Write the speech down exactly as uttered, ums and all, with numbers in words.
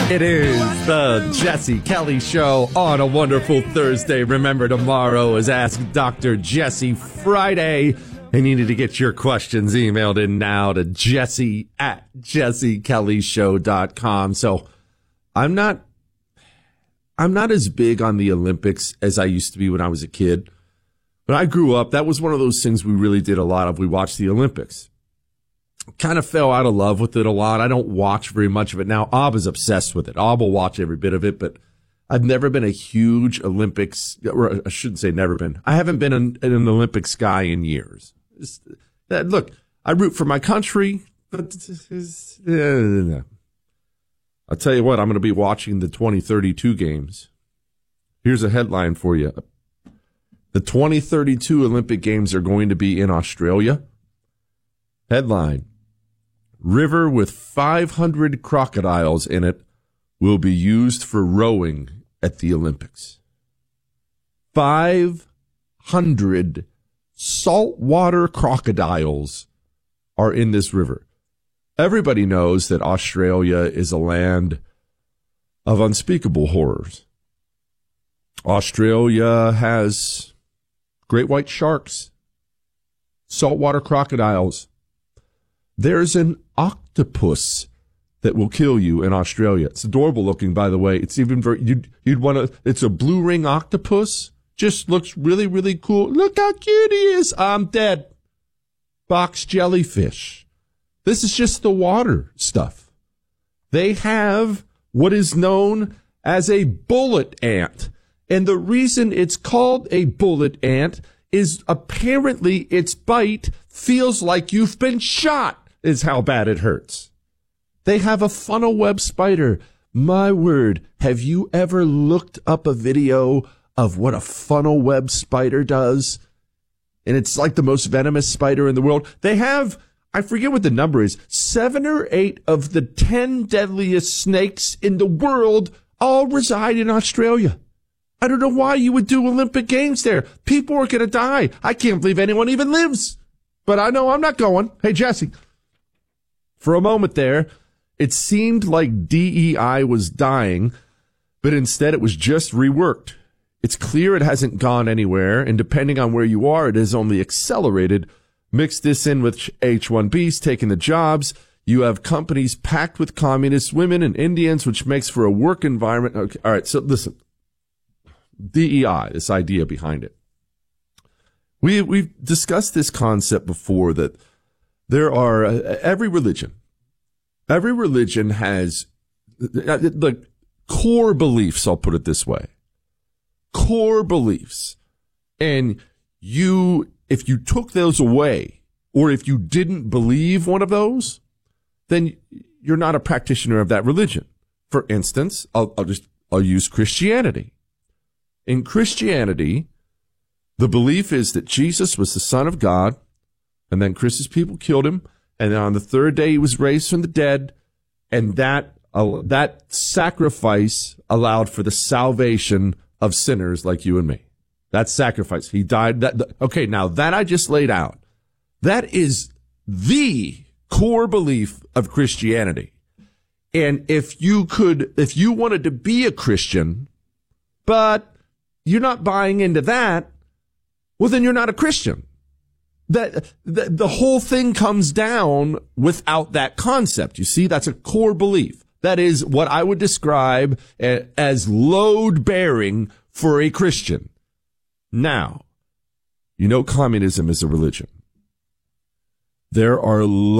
It is the Jesse Kelly Show on a wonderful Thursday. Remember, tomorrow is Ask Doctor Jesse Friday. And you need to get your questions emailed in now to Jesse at jesse kelly show dot com. So I'm not, I'm not as big on the Olympics as I used to be when I was a kid. When I grew up, that was one of those things we really did a lot of. We watched the Olympics. Kind of fell out of love with it a lot. I don't watch very much of it now. Ob is obsessed with it. Ob will watch every bit of it, but I've never been a huge Olympics, or I shouldn't say never been. I haven't been an, an Olympics guy in years. It's, that, look, I root for my country, but it's, uh, I'll tell you what, I'm going to be watching the twenty thirty-two games. Here's a headline for you. The twenty thirty-two Olympic Games are going to be in Australia. Headline: River with five hundred crocodiles in it will be used for rowing at the Olympics. five hundred saltwater crocodiles are in this river. Everybody knows that Australia is a land of unspeakable horrors. Australia has great white sharks, saltwater crocodiles. There's an octopus that will kill you in Australia. It's adorable looking, by the way. It's even very, you'd, you'd want to, it's a blue ring octopus. Just looks really, really cool. Look how cute he is. I'm dead. Box jellyfish. This is just the water stuff. They have what is known as a bullet ant. And the reason it's called a bullet ant is apparently its bite feels like you've been shot, is how bad it hurts. They have a funnel web spider. My word, have you ever looked up a video of what a funnel web spider does? And it's like the most venomous spider in the world. They have, I forget what the number is, seven or eight of the ten deadliest snakes in the world all reside in Australia. I don't know why you would do Olympic Games there. People are going to die. I can't believe anyone even lives. But I know I'm not going. Hey, Jesse. For a moment there, it seemed like D E I was dying, but instead it was just reworked. It's clear it hasn't gone anywhere, and depending on where you are, it has only accelerated. Mix this in with H one Bs taking the jobs. You have companies packed with communist women and Indians, which makes for a work environment. Okay, all right, so listen. D E I, this idea behind it. We, we've discussed this concept before that there are, uh, every religion, every religion has, uh, the core beliefs, I'll put it this way. Core beliefs. And you, if you took those away, or if you didn't believe one of those, then you're not a practitioner of that religion. For instance, I'll, I'll just, I'll use Christianity. In Christianity, the belief is that Jesus was the Son of God, and then Chris's people killed him, and then on the third day he was raised from the dead, and that uh, that sacrifice allowed for the salvation of sinners like you and me. That sacrifice. He died. That, the, okay, now that I just laid out, that is the core belief of Christianity. And if you could, if you wanted to be a Christian, but you're not buying into that, well, then you're not a Christian. That the, the whole thing comes down without that concept. You see, that's a core belief. That is what I would describe as load bearing for a Christian. Now, you know, communism is a religion. There are